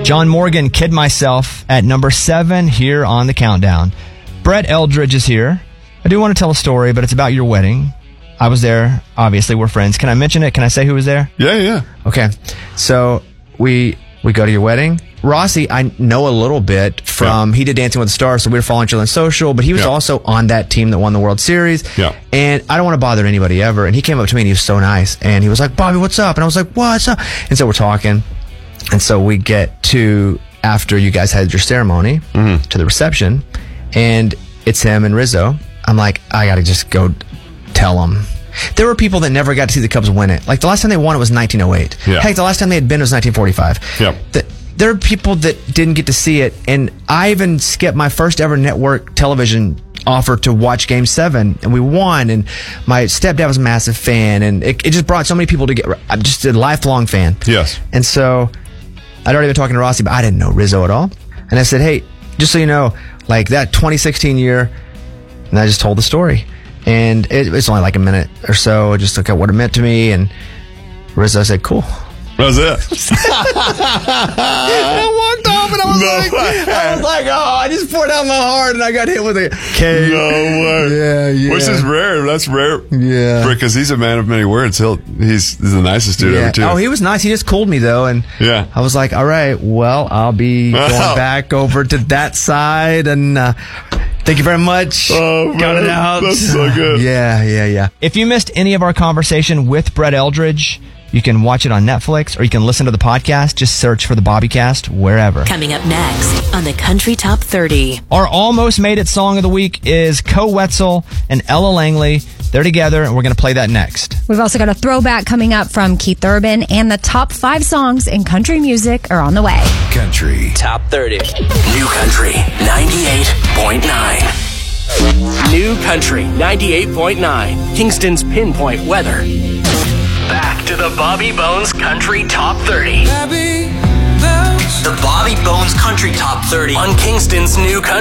John Morgan, Kid Myself, at number 7 here on the countdown. Brett Eldridge is here. I do want to tell a story, but it's about your wedding. I was there. Obviously, we're friends. Can I mention it? Can I say who was there? Yeah. Okay. So we go to your wedding. Rossi, I know a little bit from, he did Dancing with the Stars, so we were following each other on social, but he was also on that team that won the World Series. Yeah. And I don't want to bother anybody ever. And he came up to me and he was so nice. And he was like, Bobby, what's up? And I was like, what's up? And so we're talking. And so we get to, after you guys had your ceremony, to the reception, and it's him and Rizzo. I'm like, I got to just go tell him. There were people that never got to see the Cubs win it. Like, the last time they won it was 1908. Yeah. Heck, the last time they had been was 1945. Yeah. There are people that didn't get to see it, and I even skipped my first ever network television offer to watch Game 7, and we won, and my stepdad was a massive fan, and it just brought so many people together. I'm just a lifelong fan. Yes. And so I'd already been talking to Rossi, but I didn't know Rizzo at all. And I said, hey, just so you know, like that 2016 year, and I just told the story. And it's only like a minute or so, just look at what it meant to me, and Rizzo said, cool. That was it. I walked off and I was like, oh, I just poured out my heart and I got hit with a cake. No way. Yeah. Which is rare. That's rare. Yeah. Because he's a man of many words. He's the nicest dude ever, too. Oh, he was nice. He just cooled me, though. And I was like, all right, well, I'll be going back over to that side. And thank you very much. Oh, man. Got it out. That's so good. Yeah. If you missed any of our conversation with Brett Eldridge, you can watch it on Netflix or you can listen to the podcast. Just search for the Bobbycast wherever. Coming up next on the Country Top 30. Our Almost Made It song of the week is Co Wetzel and Ella Langley. They're together, and we're going to play that next. We've also got a throwback coming up from Keith Urban, and the top 5 songs in country music are on the way. Country Top 30. New Country 98.9. New Country 98.9. Kingston's Pinpoint Weather. Back to the Bobby Bones Country Top 30. The Bobby Bones Country Top 30 on Kingston's New Country.